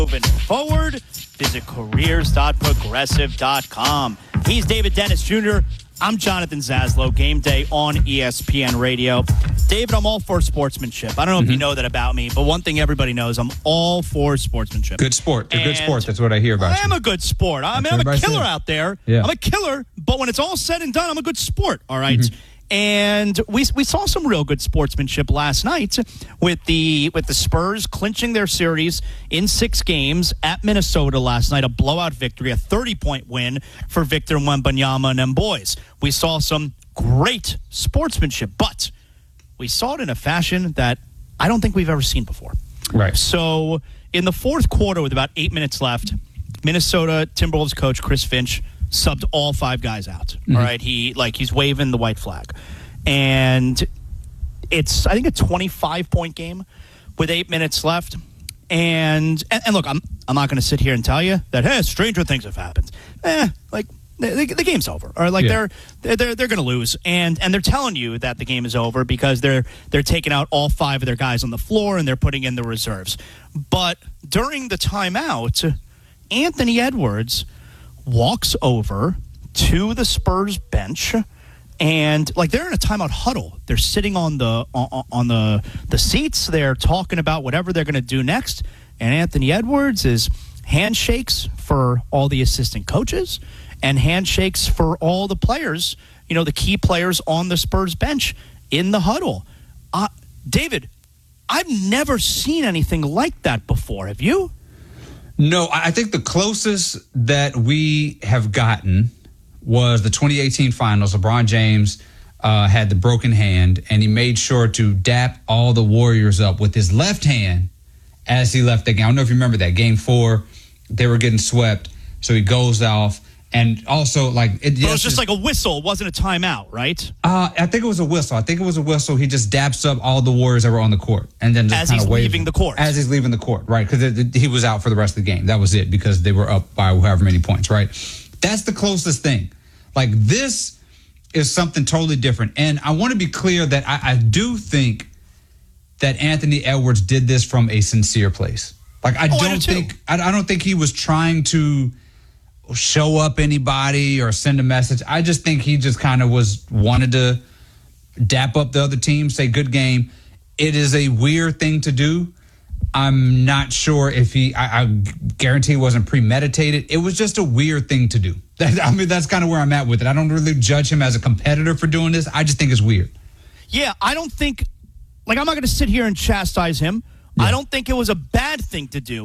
Moving forward, visit careers.progressive.com. He's David Dennis Jr. I'm Jonathan Zaslow. Game day on ESPN Radio. David, I'm all for sportsmanship. I don't know if you know that about me, but one thing everybody knows, I'm all for sportsmanship. Good sport. You're a good sport. That's what I hear about you. I am a good sport. I'm a killer out there. Yeah. I'm a killer, but when it's all said and done, I'm a good sport. All right. And we saw some real good sportsmanship last night with the Spurs clinching their series in 6 games at Minnesota last night. A blowout victory, a 30-point win for Victor Wembanyama and them boys. We saw some great sportsmanship, but we saw it in a fashion that I don't think we've ever seen before. Right. So in the fourth quarter, with about 8 minutes left, Minnesota Timberwolves coach Chris Finch subbed all 5 guys out. All right, he's waving the white flag, and it's I think a 25-point game with 8 minutes left. And look, I'm not going to sit here and tell you that stranger things have happened. The game's over, or they're going to lose, and they're telling you that the game is over because they're taking out all 5 of their guys on the floor and they're putting in the reserves. But during the timeout, Anthony Edwards walks over to the Spurs bench, and they're in a timeout huddle. They're sitting on the seats. They're talking about whatever they're going to do next. And Anthony Edwards is handshakes for all the assistant coaches and handshakes for all the players, the key players on the Spurs bench in the huddle. David, I've never seen anything like that before. Have you? No, I think the closest that we have gotten was the 2018 finals. LeBron James had the broken hand, and he made sure to dap all the Warriors up with his left hand as he left the game. I don't know if you remember that. Game 4, they were getting swept, so he goes off. And also, it was just like a whistle. It wasn't a timeout, right? I think it was a whistle. He just daps up all the Warriors that were on the court, and then just as he's leaving the court. As he's leaving the court, right? Because he was out for the rest of the game. That was it, because they were up by however many points, right? That's the closest thing. This is something totally different. And I want to be clear that I do think that Anthony Edwards did this from a sincere place. I don't think he was trying to show up anybody or send a message. I just think he just kind of wanted to dap up the other team, say good game. It is a weird thing to do. I'm not sure if I guarantee it wasn't premeditated. It was just a weird thing to do. That's kind of where I'm at with it. I don't really judge him as a competitor for doing this. I just think it's weird. Yeah, I don't think, I'm not going to sit here and chastise him. Yeah. I don't think it was a bad thing to do.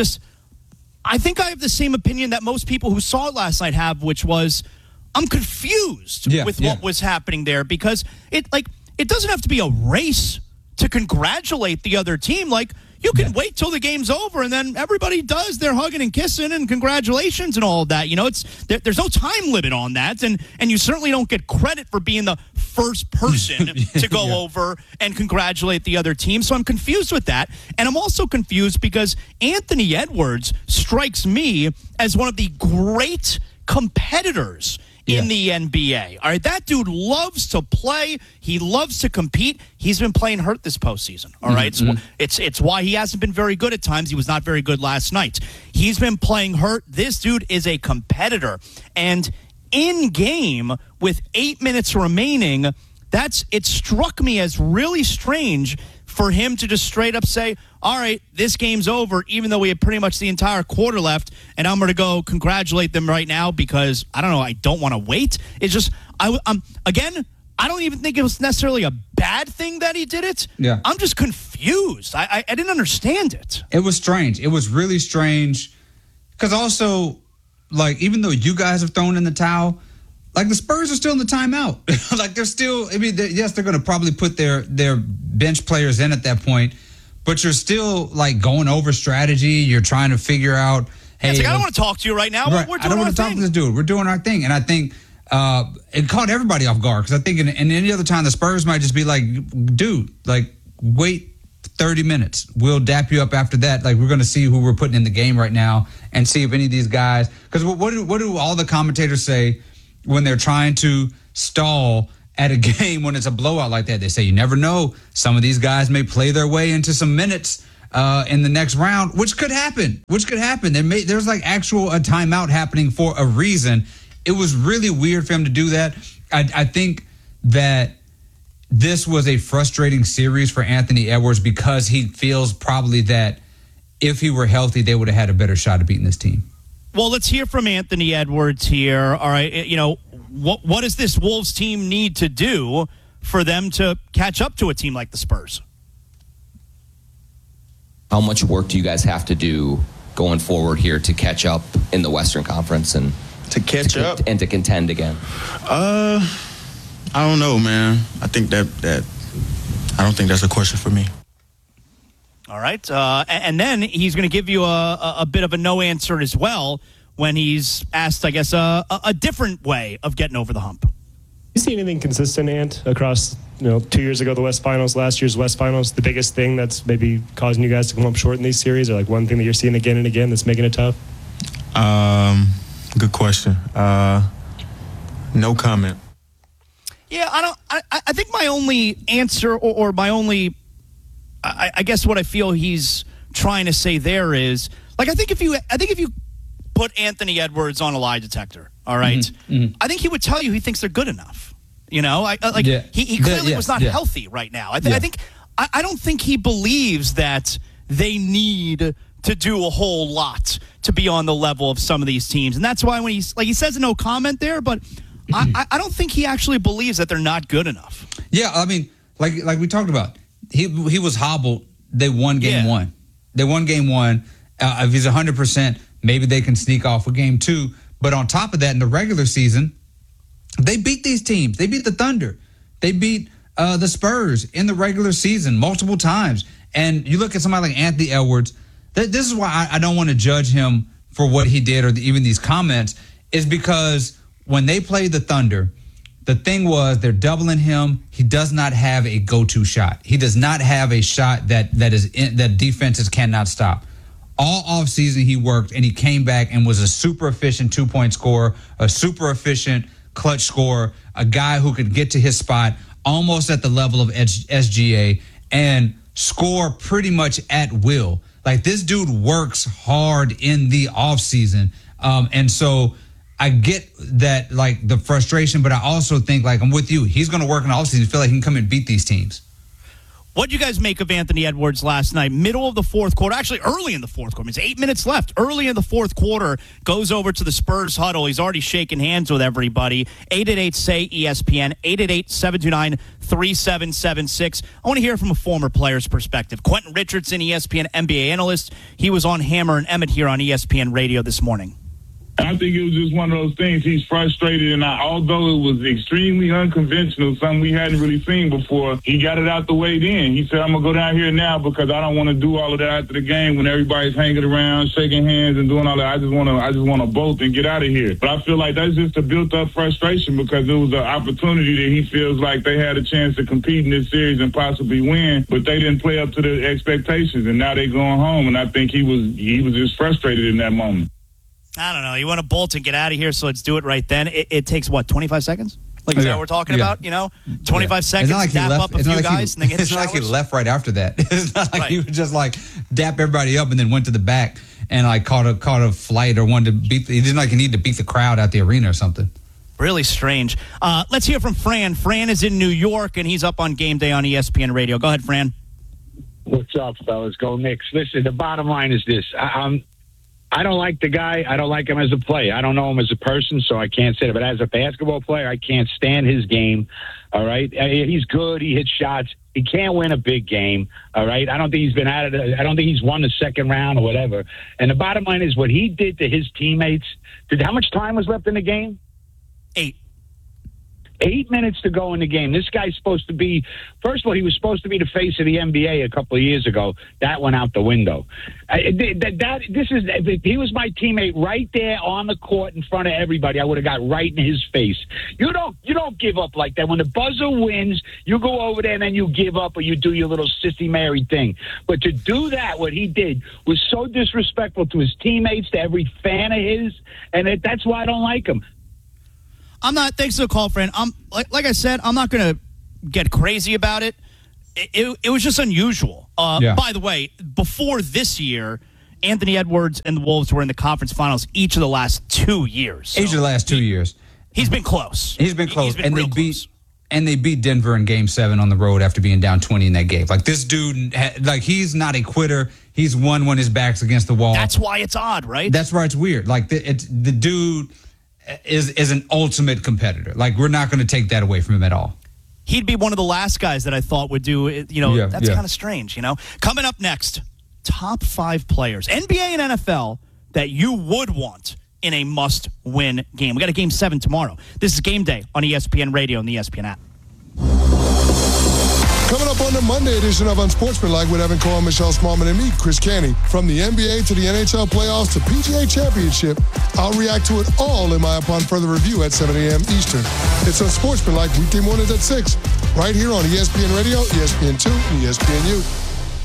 I think I have the same opinion that most people who saw it last night have, which was I'm confused with what was happening there, because it doesn't have to be a race to congratulate the other team. You can wait till the game's over, and then everybody does their hugging and kissing and congratulations and all of that. There's no time limit on that, and you certainly don't get credit for being the first person to go over and congratulate the other team. So I'm confused with that, and I'm also confused because Anthony Edwards strikes me as one of the great competitors in the NBA. All right, that dude loves to play. He loves to compete. He's been playing hurt this postseason. All right, it's why he hasn't been very good at times. He was not very good last night. He's been playing hurt. This dude is a competitor. And in game with 8 minutes remaining, it struck me as really strange for him to just straight up say, all right, this game's over, even though we had pretty much the entire quarter left, and I'm going to go congratulate them right now because, I don't know, I don't want to wait. It's just, again, I don't even think it was necessarily a bad thing that he did it. Yeah. I'm just confused. I didn't understand it. It was strange. It was really strange because also, even though you guys have thrown in the towel, the Spurs are still in the timeout. They're still, yes, they're going to probably put their bench players in at that point, but you're still going over strategy. You're trying to figure out, hey, I don't want to talk to you right now. Right. We're doing I don't want to talk to this dude. We're doing our thing. And I think it caught everybody off guard because I think in any other time the Spurs might just be dude, wait 30 minutes. We'll dap you up after that. We're going to see who we're putting in the game right now and see if any of these guys, because what do all the commentators say when they're trying to stall at a game when it's a blowout like that? They say you never know. Some of these guys may play their way into some minutes in the next round, which could happen. There's like actual a timeout happening for a reason. It was really weird for him to do that. I think that this was a frustrating series for Anthony Edwards because he feels probably that if he were healthy, they would have had a better shot at beating this team. Well, let's hear from Anthony Edwards here. All right, what does this Wolves team need to do for them to catch up to a team like the Spurs? How much work do you guys have to do going forward here to catch up in the Western Conference and to catch up and to contend again? I don't know, man. I think that I don't think that's a question for me. All right, and then he's going to give you a bit of a no answer as well when he's asked, I guess, a different way of getting over the hump. You see anything consistent, Ant, across 2 years ago the West Finals, last year's West Finals? The biggest thing that's maybe causing you guys to come up short in these series, or like one thing that you're seeing again and again that's making it tough? Good question. No comment. Yeah, I think my only answer or my only, I guess what I feel he's trying to say there is, like, I think if you put Anthony Edwards on a lie detector, all right, I think he would tell you he thinks they're good enough. He clearly was not healthy right now. I don't think he believes that they need to do a whole lot to be on the level of some of these teams, and that's why when he says no comment there, but I don't think he actually believes that they're not good enough. Yeah, I mean, like we talked about, he was hobbled. They won game one. They won game one. If he's 100%, maybe they can sneak off with game two. But on top of that, in the regular season, they beat these teams. They beat the Thunder. They beat the Spurs in the regular season multiple times. And you look at somebody like Anthony Edwards. This is why I don't want to judge him for what he did or even these comments, is because when they played the Thunder, the thing was they're doubling him. He does not have a go-to shot. He does not have a shot that defenses cannot stop. All offseason he worked, and he came back and was a super efficient two-point scorer, a super efficient clutch scorer, a guy who could get to his spot almost at the level of SGA and score pretty much at will. Like, this dude works hard in the offseason. And so I get that, like, the frustration, but I also think, like, I'm with you. He's going to work in the offseason to feel like he can come and beat these teams. What do you guys make of Anthony Edwards last night? Middle of the fourth quarter, actually early in the fourth quarter. It's 8 minutes left. Early in the fourth quarter, goes over to the Spurs huddle. He's already shaking hands with everybody. 888-SAY-ESPN, 888-729-3776. I want to hear from a former player's perspective. Quentin Richardson, ESPN NBA analyst. He was on Hammer and Emmett here on ESPN Radio this morning. I think it was just one of those things. He's frustrated, and although it was extremely unconventional, something we hadn't really seen before, he got it out the way then. He said, I'm going to go down here now because I don't want to do all of that after the game when everybody's hanging around, shaking hands and doing all that. I just want to bolt and get out of here. But I feel like that's just a built-up frustration because it was an opportunity that he feels like they had a chance to compete in this series and possibly win, but they didn't play up to the expectations, and now they're going home, and I think he was just frustrated in that moment. I don't know. You want to bolt and get out of here, so let's do it right then. It takes, 25 seconds? Like, is that what we're talking about? 25 seconds, like dap up a few guys, and then get the It's not showers? like he left right after that. It's not like he would just, dap everybody up and then went to the back and, caught a flight or wanted to beat he didn't, he needed to beat the crowd out the arena or something. Really strange. Let's hear from Fran. Fran is in New York, and he's up on Game Day on ESPN Radio. Go ahead, Fran. What's up, fellas? Go Knicks. Listen, the bottom line is this. I don't like the guy. I don't like him as a player. I don't know him as a person, so I can't say it. But as a basketball player, I can't stand his game. All right? He's good. He hits shots. He can't win a big game. All right? I don't think he's been out of I don't think he's won the second round or whatever. And the bottom line is what he did to his teammates. How much time was left in the game? 8. 8 minutes to go in the game. This guy's supposed to be, first of all, he was supposed to be the face of the NBA a couple of years ago. That went out the window. If he was my teammate right there on the court in front of everybody, I would have got right in his face. You don't give up like that. When the buzzer wins, you go over there and then you give up or you do your little sissy Mary thing. But to do that, what he did was so disrespectful to his teammates, to every fan of his, and that's why I don't like him. I'm not. Thanks for the call, friend. Like I said, I'm not going to get crazy about it. it was just unusual. Yeah. By the way, before this year, Anthony Edwards and the Wolves were in the conference finals each of the last 2 years. So Each of the last 2 years. He's been close. He's been close. He's been real close. And they beat Denver in Game 7 on the road after being down 20 in that game. Like, this dude, he's not a quitter. He's won when his back's against the wall. That's why it's odd, right? That's why it's weird. Like, the dude is an ultimate competitor. Like, we're not going to take that away from him at all. He'd be one of the last guys that I thought would do it. That's yeah. kind of strange, Coming up next, top 5 players, NBA and NFL, that you would want in a must-win game. We got a Game 7 tomorrow. This is Game Day on ESPN Radio and the ESPN app. Coming up on the Monday edition of Unsportsmanlike with Evan Cohen, Michelle Smallman, and me, Chris Canty. From the NBA to the NHL playoffs to PGA Championship, I'll react to it all in my Upon Further Review at 7 a.m. Eastern. It's Unsportsmanlike weekday mornings at 6, right here on ESPN Radio, ESPN2, and ESPNU.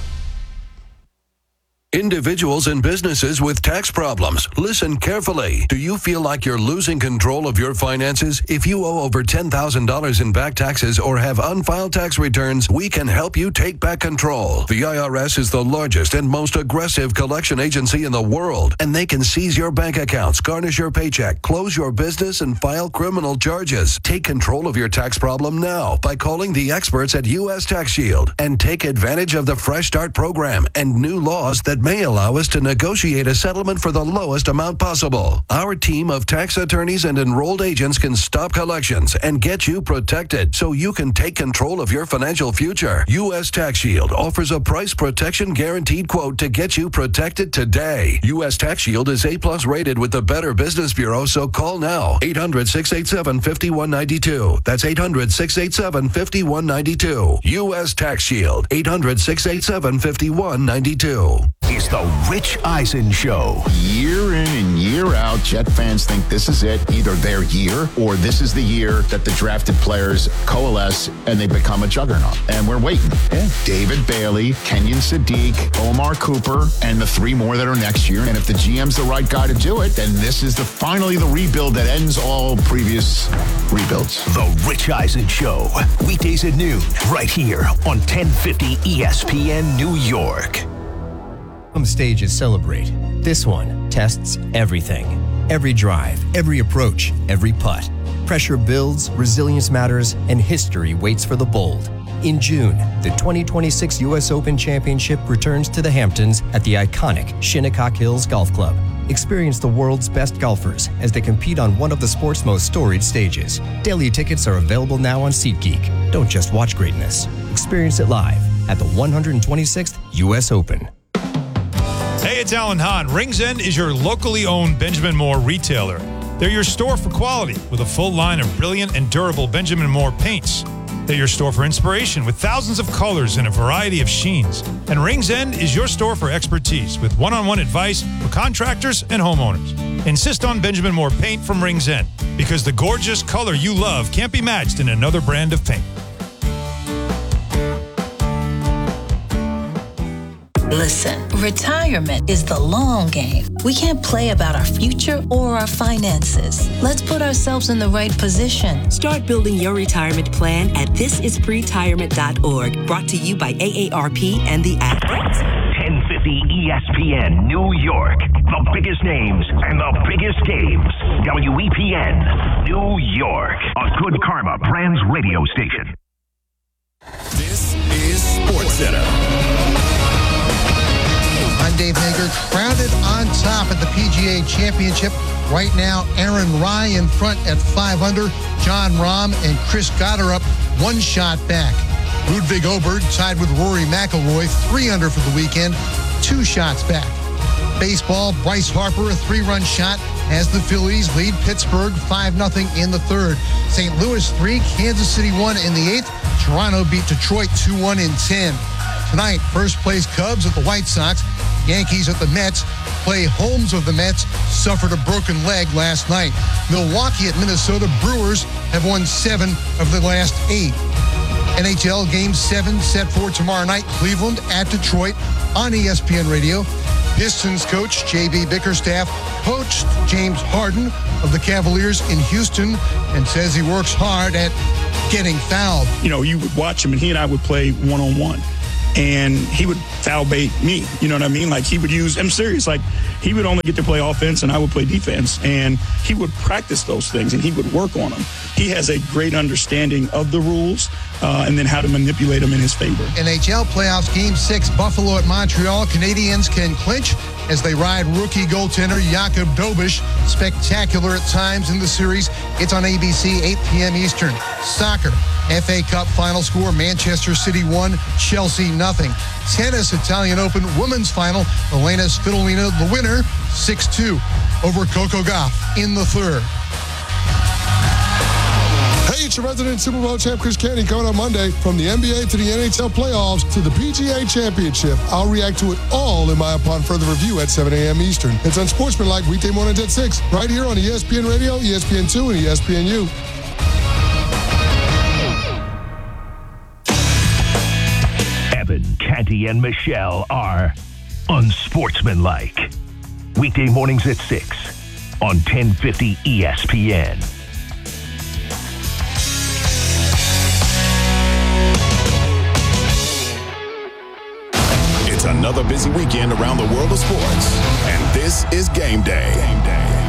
Individuals and businesses with tax problems, listen carefully. Do you feel like you're losing control of your finances? If you owe over $10,000 in back taxes or have unfiled tax returns, we can help you take back control. The IRS is the largest and most aggressive collection agency in the world, and they can seize your bank accounts, garnish your paycheck, close your business, and file criminal charges. Take control of your tax problem now by calling the experts at U.S. Tax Shield and take advantage of the Fresh Start program and new laws that may allow us to negotiate a settlement for the lowest amount possible. Our team of tax attorneys and enrolled agents can stop collections and get you protected so you can take control of your financial future. U.S. Tax Shield offers a price protection guaranteed quote to get you protected today. U.S. Tax Shield is A+ rated with the Better Business Bureau, so call now. 800-687-5192. That's 800-687-5192. U.S. Tax Shield. 800-687-5192. It's the Rich Eisen Show. Year in and year out, Jet fans think this is it. Either their year or this is the year that the drafted players coalesce and they become a juggernaut. And we're waiting. Yeah. David Bailey, Kenyon Sadiq, Omar Cooper, and the 3 more that are next year. And if the GM's the right guy to do it, then this is finally the rebuild that ends all previous rebuilds. The Rich Eisen Show. Weekdays at noon, right here on 1050 ESPN New York. Some stages celebrate. This one tests everything. Every drive, every approach, every putt. Pressure builds, resilience matters, and history waits for the bold. In June, the 2026 U.S. Open Championship returns to the Hamptons at the iconic Shinnecock Hills Golf Club. Experience the world's best golfers as they compete on one of the sport's most storied stages. Daily tickets are available now on SeatGeek. Don't just watch greatness. Experience it live at the 126th U.S. Open. Hey, it's Alan Hahn. Rings End is your locally owned Benjamin Moore retailer. They're your store for quality with a full line of brilliant and durable Benjamin Moore paints. They're your store for inspiration with thousands of colors and a variety of sheens. And Rings End is your store for expertise with one-on-one advice for contractors and homeowners. Insist on Benjamin Moore paint from Rings End because the gorgeous color you love can't be matched in another brand of paint. Listen, retirement is the long game. We can't play about our future or our finances. Let's put ourselves in the right position. Start building your retirement plan at thisispretirement.org. Brought to you by AARP and the Ad Brands. 1050 ESPN New York. The biggest names and the biggest games. WEPN New York. A Good Karma Brands radio station. This is SportsCenter. I'm Dave Hager, crowded on top at the PGA Championship. Right now, Aaron Rai in front at 5 under. Jon Rahm and Chris Goddard up 1 shot back. Ludwig Åberg tied with Rory McIlroy, 3 under for the weekend, 2 shots back. Baseball, Bryce Harper, a 3-run shot as the Phillies lead Pittsburgh 5-0 in the 3rd. St. Louis 3, Kansas City 1 in the 8th. Toronto beat Detroit 2-1 in 10. Tonight, first place Cubs at the White Sox. Yankees at the Mets. Clay Holmes of the Mets suffered a broken leg last night. Milwaukee at Minnesota. Brewers have won 7 of the last 8. NHL Game 7 set for tomorrow night. Cleveland at Detroit on ESPN Radio. Pistons coach J.B. Bickerstaff coached James Harden of the Cavaliers in Houston and says he works hard at getting fouled. You know, you would watch him, and he and I would play one-on-one. And he would foul bait me. You know what I mean? Like, he would use, I'm serious, like, he would only get to play offense and I would play defense. And he would practice those things and he would work on them. He has a great understanding of the rules and then how to manipulate them in his favor. NHL playoffs, Game 6, Buffalo at Montreal. Canadiens can clinch as they ride rookie goaltender Jakub Dobeš. Spectacular at times in the series. It's on ABC, 8 p.m. Eastern. Soccer. FA Cup final score, Manchester City 1, Chelsea 0. Tennis, Italian Open women's final, Elena Svitolina, the winner, 6-2 over Coco Gauff in the third. Hey, it's your resident Super Bowl champ, Chris Canty, coming on Monday. From the NBA to the NHL playoffs to the PGA Championship, I'll react to it all in my Upon Further Review at 7 a.m. Eastern. It's Unsportsmanlike, weekday mornings at 6, right here on ESPN Radio, ESPN2, and ESPNU. Evan, Canty, and Michelle are Unsportsmanlike. Weekday mornings at 6 on 1050 ESPN. It's another busy weekend around the world of sports, and this is Game Day.